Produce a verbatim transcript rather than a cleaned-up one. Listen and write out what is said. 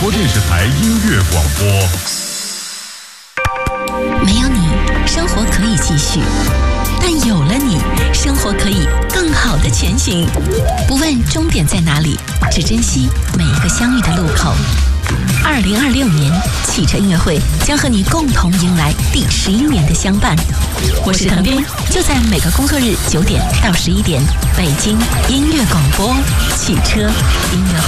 国电视台音乐广播。 没有你，生活可以继续；但有了你，生活可以更好的前行。不问终点在哪里，只珍惜每一个相遇的路口。二零二六年汽车音乐会将和你共同迎来第十一年的相伴。我是腾斌，就在每个工作日九点到十一点，北京音乐广播汽车音乐会。